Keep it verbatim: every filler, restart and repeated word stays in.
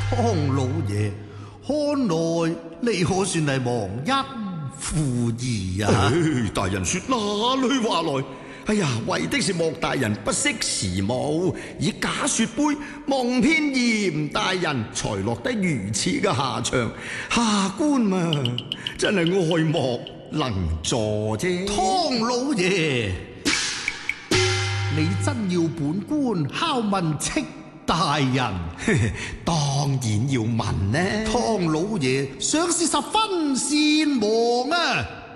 湯老爺，看來你可算係忘恩負義啊！ 哎，大人說哪裏話來？哎呀，為的是莫大人不識時務，以假說杯蒙騙嚴大人，才落得如此嘅下場。下官嘛，真係愛莫能助啫。 湯老爺，你真要本官拷問戚大人？ 當然要問呢。 湯老爺想是十分善忘啊！